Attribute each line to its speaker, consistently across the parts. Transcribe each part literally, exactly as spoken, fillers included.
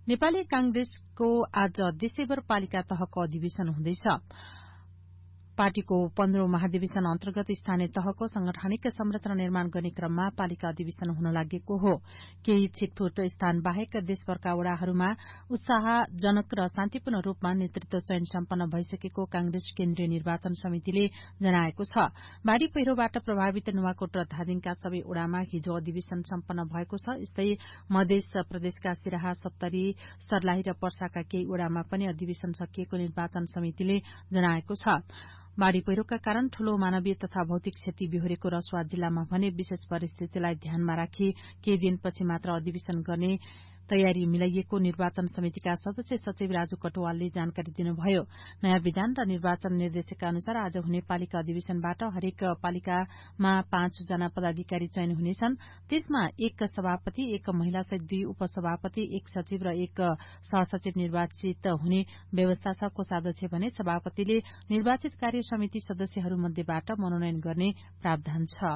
Speaker 1: नेपाली कांग्रेसको आज देशैभर पालिका तहको अधिवेशन हुँदैछ। पार्टीको पन्ध्रौं महाधिवेशन अन्तर्गत स्थानीय तहको संगठनिक संरचना निर्माण गर्ने क्रममा पालिका अधिवेशन हुन लागेको हो। केही छिटफुट स्थान बाहेक देशभरका वडाहरूमा उत्साहजनक र शान्तिपूर्ण रूपमा नेतृत्व चयन सम्पन्न भइसकेको कांग्रेस केन्द्रीय निर्वाचन समितिले जनाएको छ। बाढ़ी पहिरोबाट प्रभावित नुवाकोट र धादिङका सबै वडामा हिजो अधिवेशन सम्पन्न भएको छ। यस्तै मध्य प्रदेशका सिराहा, सप्तरी, सर्लाही र पर्साका केही वडामा पनि अधिवेशन सकिएको निर्वाचन समितिले जनाएको छ। बाढ़ी पहिरोका कारण ठूलो मानवीय तथा भौतिक क्षति बेहोरेको रसुवा जिल्लामा भने विशेष परिस्थितिलाई ध्यानमा राखी केही दिनपछि मात्र अधिवेशन गर्ने तयारी मिलाइएको निर्वाचन समितिका सदस्य सचिव राजु कटुवालले जानकारी दिनुभयो। नयाँ विधान र निर्वाचन निर्देशकका अनुसार आज हुने पालिका अधिवेशनबाट हरेक पालिकामा पाँच जना पदाधिकारी चयन हुनेछन्। त्यसमा एक सभापति, एक महिला सहित दुई उपसभापति, एक सचिव र एक सहसचिव निर्वाचित हुने व्यवस्था छ। कोषाध्यक्ष भने सभापतिले निर्वाचित कार्य समिति सदस्यहरूमध्येबाट मनोनयन गर्ने प्रावधान छ।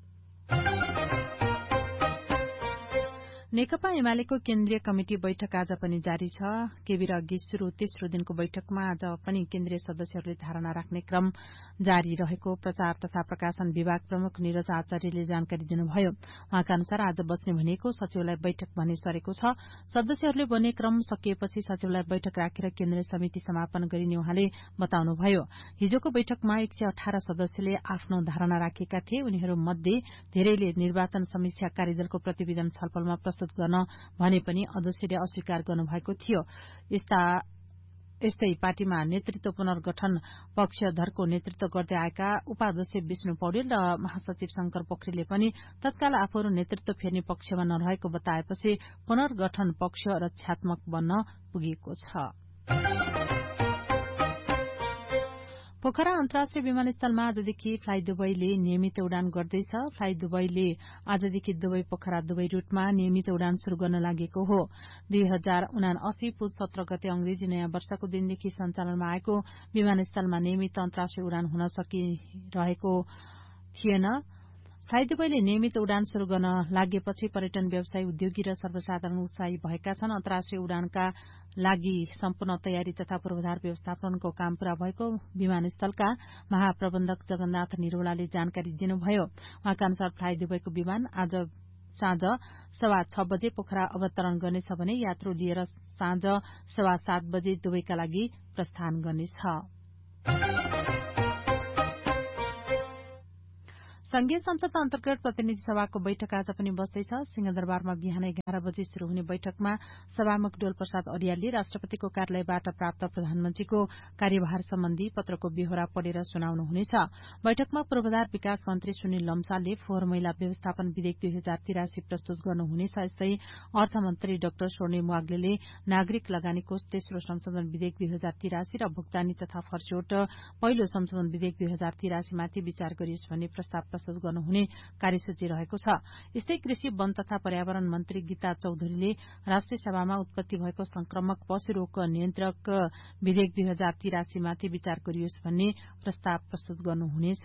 Speaker 1: नेकपा एमालेको केन्द्रीय कमिटि बैठक आज पनि जारी छ। केबीर अघि शुरू तेस्रो दिनको बैठकमा आज पनि केन्द्रीय सदस्यहरूले धारणा राख्ने क्रम जारी रहेको प्रचार तथा प्रकाशन विभाग प्रमुख निरज आचार्यले जानकारी दिनुभयो। उहाँका अनुसार आज बस्ने भनेको सचिवलाई बैठक भन्ने सरेको छ। सदस्यहरूले बन्ने क्रम सकिएपछि सचिवलाई बैठक राखेर केन्द्रीय समिति समापन गरिने उहाँले बताउनुभयो। हिजोको बैठकमा एक सय अठार सदस्यले आफ्नो धारणा राखेका थिए। उनीहरूमध्ये धेरैले निर्वाचन समीक्षा कार्यदलको प्रतिवेदन छलफलमा गर्न भने पनि अध्यक्षले अस्वीकार गर्नुभएको थियो। यस्ता यस्तै पार्टीमा नेतृत्व पुनर्गठन पक्षधरको नेतृत्व गर्दै आएका उपाध्यक्ष विष्णु पौडेल र महासचिव शंकर पोखरेलले पनि तत्काल आफूहरू नेतृत्व फेर्ने पक्षमा नरहेको बताएपछि पुनर्गठन पक्ष रक्षात्मक बन्न पुगेको छ। पोखरा अन्तर्राष्ट्रिय विमानस्थलमा आजदेखि फ्लाई दुबईले नियमित उडान गर्दैछ। फ्लाई दुबईले आजदेखि दुबई पोखरा दुबई रूटमा नियमित उडान शुरू गर्न लागेको हो। दुई हजार उनासी पुस सत्र गते अंग्रेजी नयाँ वर्षको दिनदेखि सञ्चालनमा आएको विमानस्थलमा नियमित अन्तर्राष्ट्रिय उडान हुन सकिरहेको थिएन। फ्लाई दुबईले नियमित उडान शुरू गर्न लागेपछि पर्यटन व्यवसायी, उद्योगी र सर्वसाधारण उत्साही भएका छन्। अन्तर्राष्ट्रिय उडानका लागि सम्पूर्ण तयारी तथा पूर्वाधार व्यवस्थापनको काम पूरा भएको विमानस्थलका महाप्रबन्धक जगन्नाथ निरौलाले जानकारी दिनुभयो। उहाँका अनुसार फ्लाई दुबईको विमान आज साँझ सवा छ बजे पोखरा अवतरण गर्नेछ भने यात्रु लिएर साँझ सवा सात बजे दुबईका लागि प्रस्थान गर्नेछ। संघीय संसद अन्तर्गत प्रतिनिधि सभाको बैठक आज पनि बस्दैछ। सिंहदरबारमा बिहान एघार बजे शुरू हुने बैठकमा सभामुख डोल प्रसाद अरियालले राष्ट्रपतिको कार्यालयबाट प्राप्त प्रधानमन्त्रीको कार्यभार सम्बन्धी पत्रको बेहोरा पढेर सुनाउनुहुनेछ। बैठकमा पूर्वाधार विकास मन्त्री सुनिल लम्सालले फोहोर मैला व्यवस्थापन विधेयक दुई हजार तिरासी प्रस्तुत गर्नुहुनेछ। यस्तै अर्थमन्त्री डाक्टर स्वर्णिम वाग्लेले नागरिक लगानी कोष तेस्रो संशोधन विधेयक दुई हजार तिरासी र भुक्तानी तथा फर्स्यौट पहिलो संशोधन विधेयक दुई हजार तिरासीमाथि विचार गरियोस् भन्ने प्रस्ताव प्रस्तुत गर्नुहुने कार्यसूची रहेको छ। यस्तै कृषि, वन तथा पर्यावरण मन्त्री गीता चौधरीले राष्ट्रिय सभामा उत्पत्ति भएको संक्रमक पशु रोग नियन्त्रक विधेयक दुई हजार तिरासीमाथि विचार गरियोस् भन्ने प्रस्ताव प्रस्तुत गर्नुहुनेछ।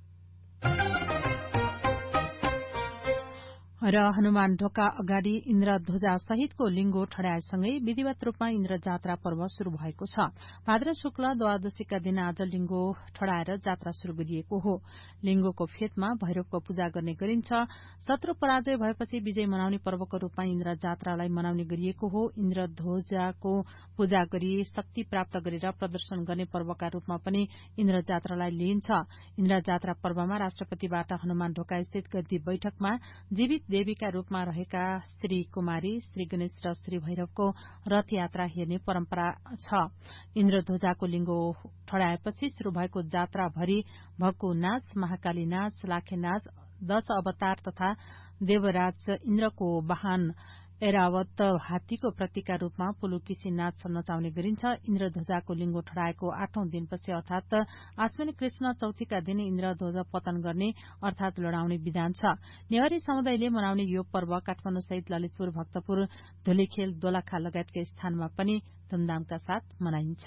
Speaker 1: र हनुमान ढोका अगाडि इन्द्र ध्वजा सहितको लिंगो ठड्याएसँगै विधिवत रूपमा इन्द्र जात्रा पर्व शुरू भएको छ। भाद्र शुक्ल द्वादशीका दिन आज लिंगो ठड्याएर जात्रा शुरू गरिएको हो। लिंगोको फेदमा भैरवको पूजा गर्ने गरिन्छ। शत्रु पराजय भएपछि विजय मनाउने पर्वको रूपमा इन्द्र जात्रालाई मनाउने गरिएको हो। इन्द्र ध्वजाको पूजा गरी शक्ति प्राप्त गरेर प्रदर्शन गर्ने पर्वका रूपमा पनि इन्द्र जात्रालाई लिइन्छ। इन्द्र जात्रा पर्वमा राष्ट्रपतिबाट हनुमान ढोका स्थित गद्दी बैठकमा जीवित देवीका रूपमा रहेका श्री कुमारी, श्री गणेश र श्री भैरवको रथ यात्रा हेर्ने परम्परा छ। इन्द्र ध्वजाको लिंगो ठड्याएपछि शुरू भएको जात्रा भरि भक्कु नाच, महाकाली नाच, लाखे नाच, दश अवतार तथा देवराज इन्द्रको वाहन ऐरावत हात्तीको प्रतीकका रूपमा पुलुकिसी नाच नचाउने गरिन्छ। इन्द्र ध्वजाको लिंगो ठडाएको आठौं दिनपछि अर्थात आश्विन कृष्ण चौथीका दिन इन्द्र ध्वजा पतन गर्ने अर्थात लडाउने विधान छ। नेवारी समुदायले मनाउने यो पर्व काठमाडौँ सहित ललितपुर, भक्तपुर, धुलीखेल, दोलखा लगायतका स्थानमा पनि धूमधामका साथ मनाइन्छ।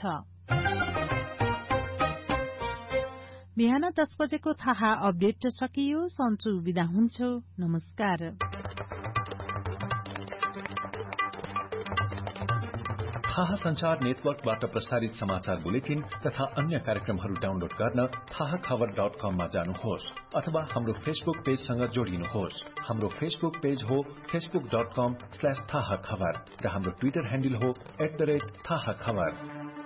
Speaker 1: बिहान दस बजेको थाहा अपडेट सकियो। सन्चु बिदा हुन्छु। नमस्कार।
Speaker 2: थाहा संचार नेटवर्कबाट प्रसारित समाचार बुलेटिन तथा अन्य कार्यक्रमहरू डाउनलोड गर्न थाहा खबर डट कममा जानुहोस् अथवा हाम्रो फेसबुक पेजसँग जोडिनुहोस्। हाम्रो फेसबुक पेज हो फेसबुक डट कम स्ल्याश थाहा खबर र हाम्रो ट्विटर ह्यान्डल हो एट द रेट थाहा खबर।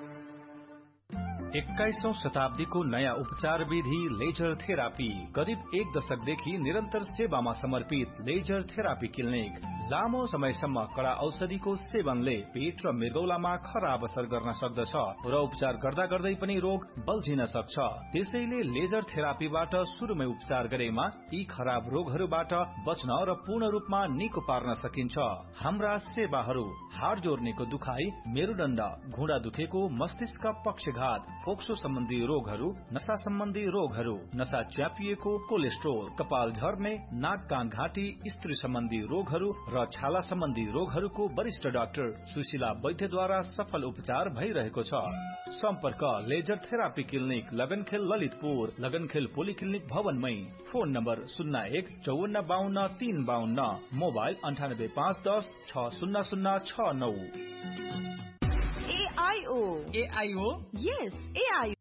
Speaker 3: एक्काइसौं शताब्दीको नयाँ उपचार विधि लेजर थेरापी। करिब एक दशकदेखि निरन्तर सेवामा समर्पित लेजर थेरापी क्लिनिक लामो समयसम्म कडा औषधिको सेवनले पेट र मृगौलामा खराब असर गर्न सक्दछ र उपचार गर्दा गर्दै पनि रोग बल्झिन सक्छ। त्यसैले लेजर थेरापीबाट शुरूमै उपचार गरेमा यी खराब रोगहरूबाट बच्न र पूर्ण रूपमा निको पार्न सकिन्छ। हाम्रा सेवाहरू हाड जोड्नेको दुखाई, मेरुदण्ड, घुँडा दुखेको, मस्तिष्क पक्षघात, फोक्सो सम्बन्धी रोगहरू, नशा सम्बन्धी रोगहरू, नशा च्यापिएको, कोलेस्ट्रोल, कपाल झर्ने, नाक कान घाँटी, स्त्री सम्बन्धी रोगहरू र छाला सम्बन्धी रोगहरूको वरिष्ठ डाक्टर सुशीला वैद्यद्वारा सफल उपचार भइरहेको छ। सम्पर्क laser therapy clinic लगनखेल Lalitpur, लगनखेल polyclinic भवनमै। Phone number शून्य एक चौवन्न बाहन्न तीन बाहन्न, मोबाइल अन्ठानब्बे पाँच दस छ शून्य शून्य छ नौ।
Speaker 4: A I O.
Speaker 5: A I O?
Speaker 4: Yes, A I O.